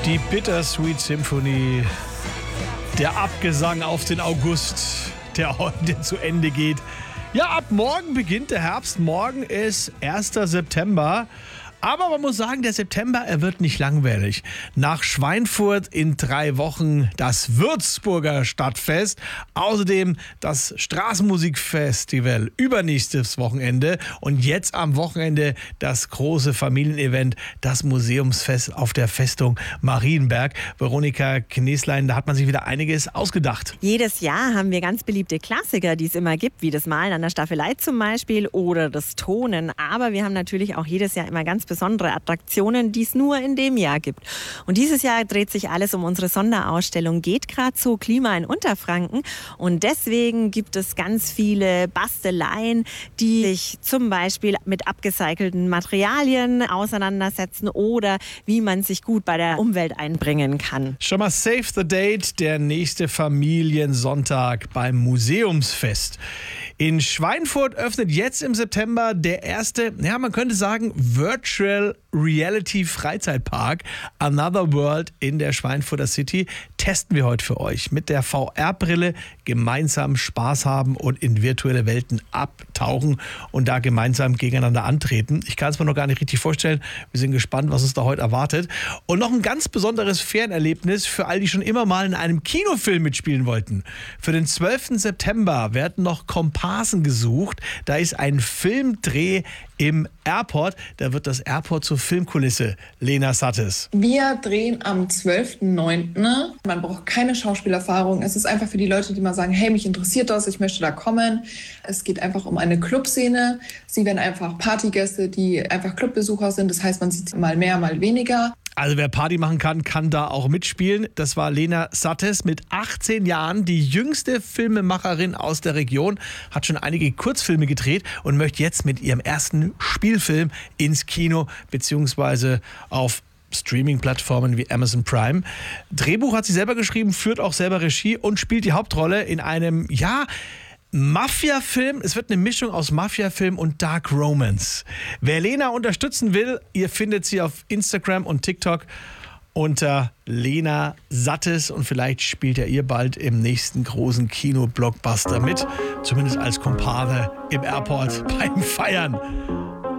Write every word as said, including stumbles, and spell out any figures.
Die Bittersweet Symphony, der Abgesang auf den August, der heute zu Ende geht. Ja, ab morgen beginnt der Herbst. Morgen ist erster September. Aber man muss sagen, der September, er wird nicht langweilig. Nach Schweinfurt in drei Wochen das Würzburger Stadtfest. Außerdem das Straßenmusikfestival übernächstes Wochenende. Und jetzt am Wochenende das große Familienevent, das Museumsfest auf der Festung Marienberg. Veronika Knäslein, da hat man sich wieder einiges ausgedacht. Jedes Jahr haben wir ganz beliebte Klassiker, die es immer gibt, wie das Malen an der Staffelei zum Beispiel oder das Tonen. Aber wir haben natürlich auch jedes Jahr immer ganz besondere Attraktionen, die es nur in dem Jahr gibt. Und dieses Jahr dreht sich alles um unsere Sonderausstellung Geht grad so, Klima in Unterfranken. Und deswegen gibt es ganz viele Basteleien, die sich zum Beispiel mit upgecycelten Materialien auseinandersetzen oder wie man sich gut bei der Umwelt einbringen kann. Schon mal save the date, der nächste Familiensonntag beim Museumsfest. In Schweinfurt öffnet jetzt im September der erste, ja, man könnte sagen, Virtual Reality Freizeitpark Another World in der Schweinfurter City. Testen wir heute für euch. Mit der V R-Brille gemeinsam Spaß haben und in virtuelle Welten abtauchen und da gemeinsam gegeneinander antreten. Ich kann es mir noch gar nicht richtig vorstellen. Wir sind gespannt, was uns da heute erwartet. Und noch ein ganz besonderes Fernerlebnis für all die schon immer mal in einem Kinofilm mitspielen wollten. Für den zwölften September werden noch Komparsen gesucht. Da ist ein Filmdreh im Airport. Da wird das Airport zur Filmkulisse. Lena Sattes. Wir drehen am zwölften neunten Man braucht keine Schauspielerfahrung. Es ist einfach für die Leute, die mal sagen, hey, mich interessiert das, ich möchte da kommen. Es geht einfach um eine Clubszene. Sie werden einfach Partygäste, die einfach Clubbesucher sind. Das heißt, man sieht mal mehr, mal weniger. Also wer Party machen kann, kann da auch mitspielen. Das war Lena Sattes mit achtzehn Jahren, die jüngste Filmemacherin aus der Region, hat schon einige Kurzfilme gedreht und möchte jetzt mit ihrem ersten Spielfilm ins Kino bzw. auf Streaming-Plattformen wie Amazon Prime. Drehbuch hat sie selber geschrieben, führt auch selber Regie und spielt die Hauptrolle in einem, ja, Mafia-Film. Es wird eine Mischung aus Mafia-Film und Dark Romance. Wer Lena unterstützen will, ihr findet sie auf Instagram und TikTok unter Lena Sattes und vielleicht spielt ja ihr bald im nächsten großen Kino-Blockbuster mit. Zumindest als Komparse im Airport beim Feiern.